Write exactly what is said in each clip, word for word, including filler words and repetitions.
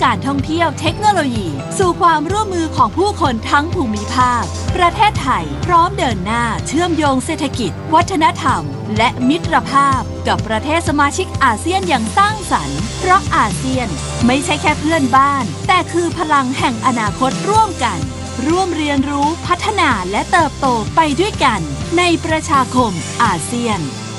การท่องเที่ยวเทคโนโลยีสู่ความร่วมมือของผู้คนทั้งภูมิภาคประเทศไทยพร้อมเดินหน้าเชื่อมโยงเศรษฐกิจวัฒนธรรมและมิตรภาพกับประเทศสมาชิกอาเซียนอย่างสร้างสรรค์เพราะอาเซียนไม่ใช่แค่เพื่อนบ้านแต่คือพลังแห่งอนาคตร่วมกันร่วมเรียนรู้พัฒนาและเติบโตไปด้วยกันในประชาคมอาเซียน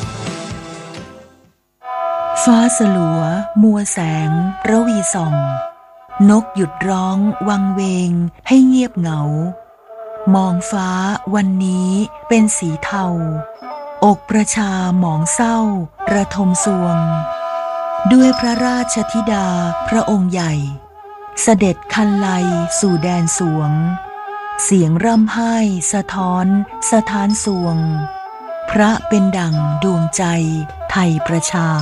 ฟ้าสลัวมัวแสงระวีส่องนกหยุดร้องวังเวงให้เงียบเหงามองฟ้าวันนี้เป็นสีเทาอกประชาหมองเศร้าระทมสวงด้วยพระราชธิดาพระองค์ใหญ่เสด็จคันไลสู่แดนสวงเสียงร่ำไห้สะท้อนสถานสวงพระเป็นดั่งดวงใจไทยประชา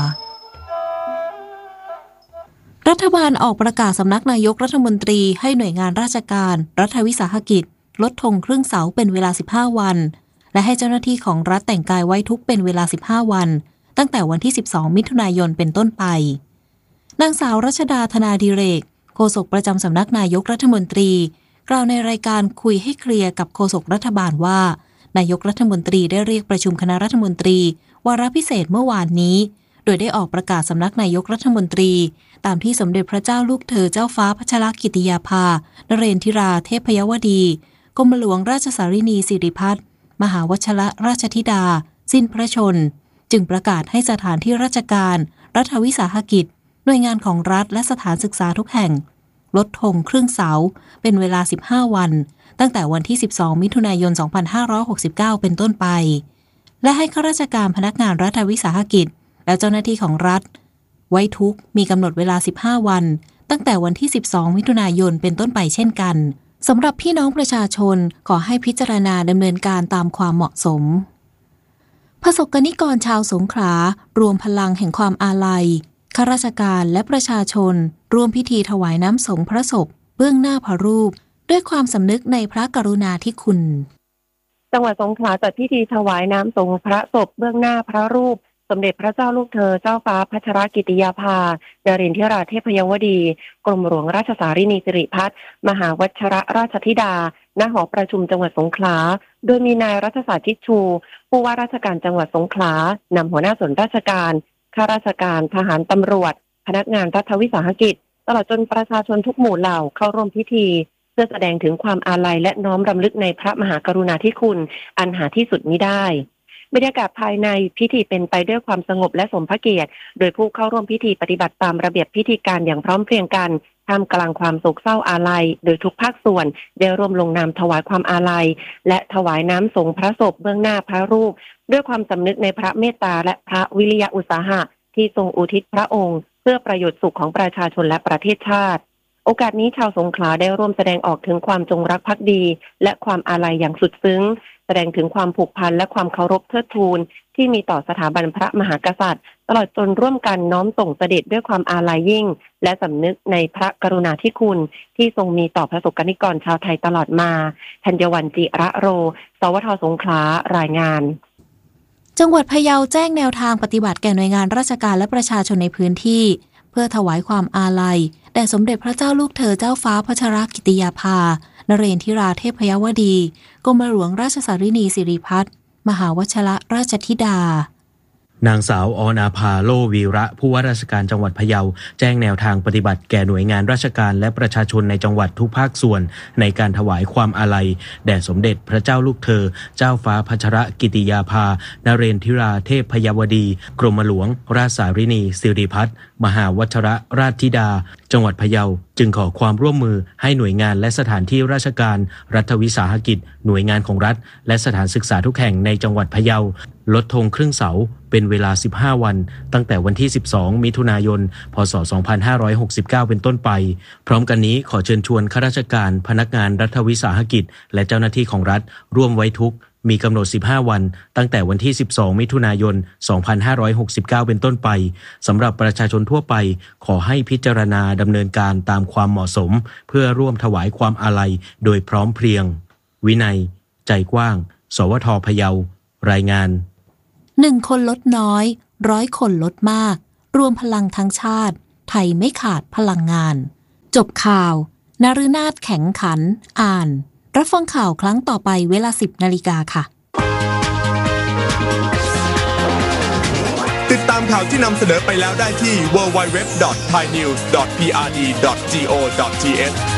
รัฐบาลออกประกาศสำนักนายกรัฐมนตรีให้หน่วยงานราชการรัฐวิสาหกิจลดธงครึ่งเสาเป็นเวลาสิบห้าวันและให้เจ้าหน้าที่ของรัฐแต่งกายไว้ทุกข์เป็นเวลาสิบห้าวันตั้งแต่วันที่สิบสองมิถุนายนเป็นต้นไปนางสาวรัชดาธนาดิเรกโฆษกประจำสำนักนายกรัฐมนตรีกล่าวในรายการคุยให้เคลียร์กับโฆษกรัฐบาลว่านายกรัฐมนตรีได้เรียกประชุมคณะรัฐมนตรีวาระพิเศษเมื่อวานนี้โดยได้ออกประกาศสำนักนายกรัฐมนตรีตามที่สมเด็จพระเจ้าลูกเธอเจ้าฟ้าพัชรกิติยาภานเรนทิราเทพยวดีกรมหลวงราชสารินีสิริพัฒน์มหาวชรราชธิดาสิ้นพระชนจึงประกาศให้สถานที่ราชการรัฐวิสาหกิจหน่วยงานของรัฐและสถานศึกษาทุกแห่งลดธงครึ่งเสาเป็นเวลาสิบห้าวันตั้งแต่วันที่สิบสองมิถุนายนสองพันห้าร้อยหกสิบเก้าเป็นต้นไปและให้ข้าราชการพนักงานรัฐวิสาหกิจและเจ้าหน้าที่ของรัฐไว้ทุกข์มีกำหนดเวลาสิบห้าวันตั้งแต่วันที่สิบสองมิถุนายนเป็นต้นไปเช่นกันสำหรับพี่น้องประชาชนขอให้พิจารณาดำเนินการตามความเหมาะสมประสบกนิกรชาวสงขลารวมพลังแห่งความอาลัยข้าราชการและประชาชนร่วมพิธีถวายน้ำสงพระศพเบื้องหน้าพระรูปด้วยความสำนึกในพระกรุณาธิคุณจังหวัดสงขลาจัดพิธีถวายน้ำสงพระศพเบื้องหน้าพระรูปสมเด็จพระเจ้าลูกเธอเจ้าฟ้าพัชรกิติยาภานเรนทิราเทพยวดีกรมหลวงราชสารินีสิริพัฒน์มหาวชรราชธิดาณหอประชุมจังหวัดสงขลาโดยมีนายรัฐศาสตร์ชิดชูผู้ว่าราชการจังหวัดสงขลานำหัวหน้าส่วนราชการข้าราชการทหารตำรวจพนักงานรัฐวิสาหกิจตลอดจนประชาชนทุกหมู่เหล่าเข้าร่วมพิธีเพื่อแสดงถึงความอาลัยและน้อมรำลึกในพระมหากรุณาธิคุณอันหาที่สุดมิได้บรรยากาศภายในพิธีเป็นไปด้วยความสงบและสมพระเกียรติโดยผู้เข้าร่วมพิธีปฏิบัติตามระเบียบพิธีการอย่างพร้อมเพรียงกันท่ามกลางความโศกเศร้าอาลัยโดยทุกภาคส่วนได้ร่วมลงนามถวายความอาลัยและถวายน้ำสงพระศพเบื้องหน้าพระรูปด้วยความสำนึกในพระเมตตาและพระวิริยะอุตสาหะที่ทรงอุทิศพระองค์เพื่อประโยชน์สุขของประชาชนและประเทศชาติโอกาสนี้ชาวสงขลาได้ร่วมแสดงออกถึงความจงรักภักดีและความอาลัยอย่างสุดซึ้งแสดงถึงความผูกพันและความเคารพเทิดทูนที่มีต่อสถาบันพระมหากษัตริย์ตลอดจนร่วมกันน้อมส่งเสด็จด้วยความอาลัยยิ่งและสำนึกในพระกรุณาธิคุณที่ทรงมีต่อประสบกนิกรชาวไทยตลอดมาธัญวรรณจิระโรสวทสงขลารายงานจังหวัดพะเยาแจ้งแนวทางปฏิบัติแก่หน่วยงานราชการและประชาชนในพื้นที่เพื่อถวายความอาลัยแด่สมเด็จพระเจ้าลูกเธอเจ้าฟ้าพัชรกิติยาภานเรนทิราเทพยวดีกรมหลวงราชสารินีสิริพัฒน์มหาวชรราชธิดานางสาวอนาภาโลวีระผู้ว่าราชการจังหวัดพะเยาแจ้งแนวทางปฏิบัติแก่หน่วยงานราชการและประชาชนในจังหวัดทุกภาคส่วนในการถวายความอาลัยแด่สมเด็จพระเจ้าลูกเธอเจ้าฟ้าพัชรกิติยาภานเรนทิราเทพยวดีกรมหลวงราชสารินีสิริพัฒน์มหาวชรราชธิดาจังหวัดพะเยาจึงขอความร่วมมือให้หน่วยงานและสถานที่ราชการรัฐวิสาหกิจหน่วยงานของรัฐและสถานศึกษาทุกแห่งในจังหวัดพะเยาลดธงครึ่งเสาเป็นเวลาสิบห้าวันตั้งแต่วันที่สิบสองมิถุนายนพ.ศ. สองพันห้าร้อยหกสิบเก้าเป็นต้นไปพร้อมกันนี้ขอเชิญชวนข้าราชการพนักงานรัฐวิสาหกิจและเจ้าหน้าที่ของรัฐร่วมไว้ทุกข์มีกำหนดสิบห้าวันตั้งแต่วันที่สิบสองมิถุนายนสองพันห้าร้อยหกสิบเก้าเป็นต้นไปสำหรับประชาชนทั่วไปขอให้พิจารณาดำเนินการตามความเหมาะสมเพื่อร่วมถวายความอาลัยโดยพร้อมเพรียงวินัยใจกว้างสวทพะเยารายงานหนึ่งคนลดน้อยร้อยคนลดมากรวมพลังทั้งชาติไทยไม่ขาดพลังงานจบข่าวนฤนาถแข็งขันอ่านรับฟังข่าวครั้งต่อไปเวลา สิบนาฬิกาค่ะติดตามข่าวที่นำเสนอไปแล้วได้ที่ ดับเบิลยู ดับเบิลยู ดับเบิลยู ดอท ไทยนิวส์ ดอท พี อาร์ ดี ดอท จี โอ ดอท ที เอช